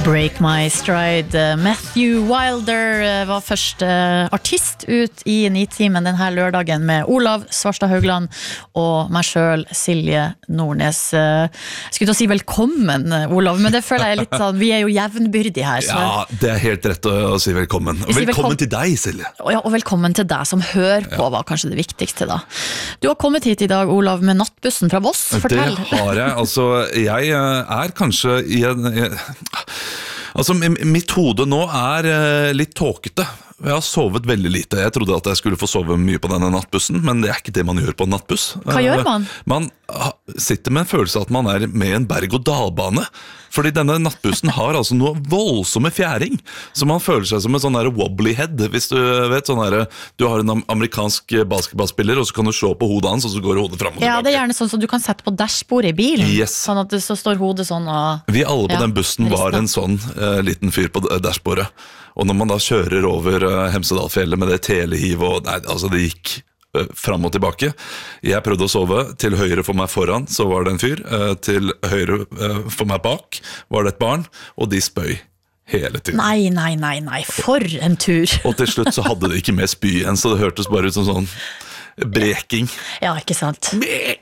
Break My Stride. Matthew Wilder var første artist ut i Nitimen denne lørdagen med Olav Svarstad Haugland og meg selv, Silje Nordnes. Jeg skulle til å si velkommen, Olav, men det føler jeg litt sånn, vi er jo jevnbyrdige her. Så. Ja, det er helt rett å si velkommen. Og velkommen til deg, Silje. Ja, og velkommen til deg som hører på, var kanskje det viktigste da. Du har kommet hit i dag, Olav, med nattbussen fra Voss. Fortell. Det har jeg. Altså, jeg er kanskje i en... Altså, mitt hode nå er litt tåkete. Jeg har sovet veldig lite. Jeg trodde at jeg skulle få sove mye på denne nattbussen, men det er ikke det man gjør på en nattbuss. Hva gjør man? Man sitter med en følelse av at man er med i en berg-og-dal-bane. Fordi denne nattbussen har altså noe voldsomme fjæring, så man føler seg som en sånn der wobbly head. Hvis du vet, sånn der, du har en amerikansk basketballspiller, og så kan du slå på hodet hans, og så går hodet frem og tilbake. Ja, det er gjerne sånn som du kan sette på dashbordet i bilen, yes. Sånn at det så står hodet sånn og... Vi alle på den bussen var en sånn liten fyr på dashbordet. Og når man da kjører over Hemsedalfjellet med det telehivet, og nei, altså det gikk fram og tilbake. Jeg prøvde å sove. Til høyre for meg foran så var det en fyr. Til høyre for meg bak var det et barn, og de spøy hele tiden. Nei, for en tur. Og til slutt så hadde de ikke med spy igjen, så det hørtes bare ut som sånn breking. Ja, ikke sant?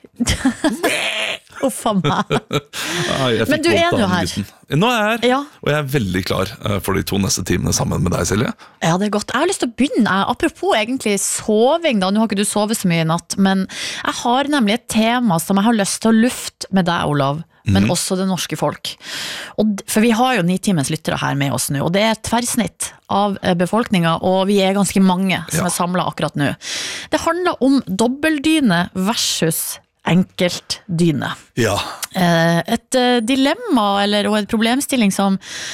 Uffa meg. Men du er jo her. Nå er jeg her, ja. Og jeg er veldig klar for de 2 neste timene sammen med deg, Silje. Ja, det er godt. Jeg har lyst til å begynne. Apropos egentlig soving da, nå har ikke du sovet så mye i natt, men jeg har nemlig et tema som jeg har lyst til å lufte med deg, Olav, men også det norske folk. For vi har jo 9-timens lyttere her med oss nå, og det er et tverrsnitt av befolkningen, og vi er ganske mange som er samlet akkurat nå. Det handler om dobbeltdyne versus enkeltdyne. Ja. Et dilemma og en problemstilling som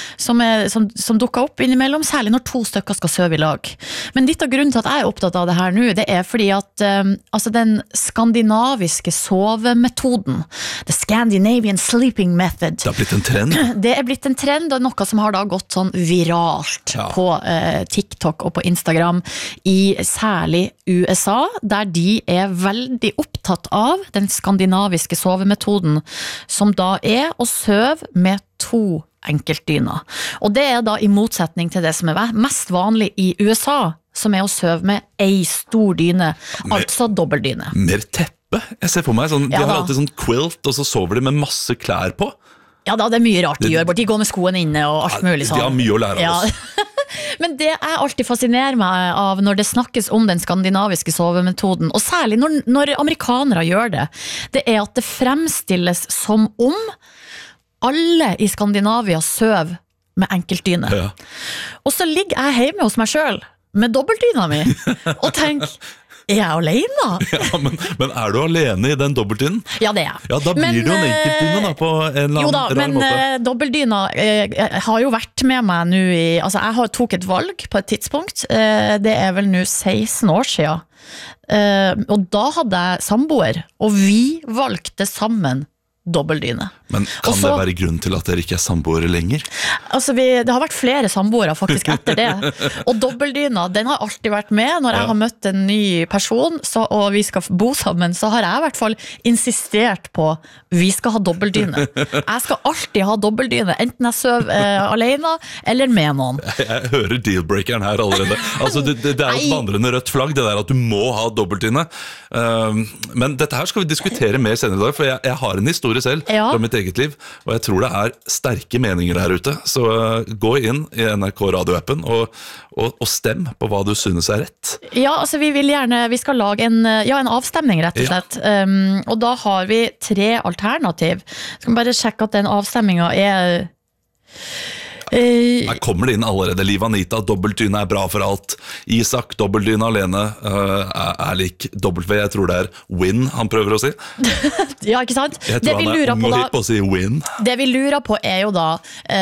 dukker opp innimellom, særlig når 2 stykker skal sove i lag. Men litt av grunnen til at jeg er opptatt av det her nå, det er fordi at altså den skandinaviske sovemetoden, the Scandinavian sleeping method, det har blitt en trend. Det er blitt en trend, og noe som har da gått sånn viralt på TikTok og på Instagram i særlig USA, der de er veldig opptatt av den skandinaviske sovemetoden, som da er å sove med 2 enkeltdyner. Og det er da i motsetning til det som er mest vanlig i USA, som er å sove med ei stor dyne, altså dobbeltdyne. Mer teppe? Jeg ser for meg sånn, de har alltid sånn quilt, og så sover de med masse klær på. Ja da, det er mye rart de gjør, de går med skoene inne og alt mulig sånn. De har mye å lære av oss. Men det jeg alltid fascinerer meg av når det snakkes om den skandinaviske sovemetoden, og særlig når amerikanere gjør det, det er at det fremstilles som om alle i Skandinavia sover med enkeltdyne. Ja. Og så ligger jeg hjemme hos meg selv med dobbeltdyna mi og tenker, er jeg alene? Ja, men er du alene i den dobbeltdynen? Ja, det er jeg. Ja, da blir det jo en enkeltdyne da, på en eller annen rar måte. Men dobbeltdyna har jo vært med meg nå i... Altså, jeg tok et valg på et tidspunkt. Det er vel nå 16 år siden. Og da hadde jeg samboer, og vi valgte sammen dobbeltdyne. Men kan det være grunn til at dere ikke er samboere lenger? Altså det har vært flere samboere faktisk etter det. Og dobbeltdyna, den har alltid vært med. Når jeg har møtt en ny person, og vi skal bo sammen, så har jeg i hvert fall insistert på vi skal ha dobbeltdyne. Jeg skal alltid ha dobbeltdyne, enten jeg sover alene eller med noen. Jeg hører dealbreakeren her allerede. Altså, det er et vandrende rødt flagg, det der at du må ha dobbeltdyne. Men dette her skal vi diskutere mer senere i dag, for jeg har en historie selv fra mitt eget liv, og jeg tror det er sterke meninger her ute, så gå inn i NRK radioappen og stem på hva du synes er rett. Ja, altså vi skal lage en avstemning rett og slett, og da har vi 3 alternativ. Skal vi bare sjekke at den avstemningen er... Her kommer det inn allerede. Liv Anita, dobbeltdyne er bra for alt. Isak, dobbeltdyne alene er lik W. Jeg tror det er win han prøver å si. Ja, ikke sant? Jeg tror han er ung og hypp å si win. Det vi lurer på er jo da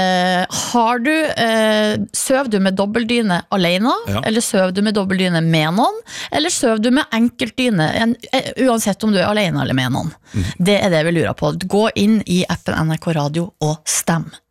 sover du med dobbeltdyne alene, eller sover du med dobbeltdyne med noen, eller sover du med enkeltdyne, uansett om du er alene eller med noen. Det er det vi lurer på. Gå inn i appen NRK Radio og stem.